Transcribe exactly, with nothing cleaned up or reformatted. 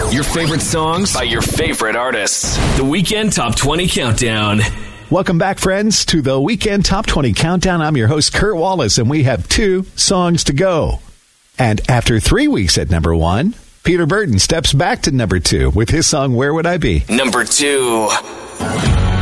Your favorite songs by your favorite artists. The Weekend Top twenty Countdown. Welcome back, friends, to the Weekend Top twenty Countdown. I'm your host, Kurt Wallace, and we have two songs to go. And after three weeks at number one, Peter Burton steps back to number two with his song, Where Would I Be? Number two.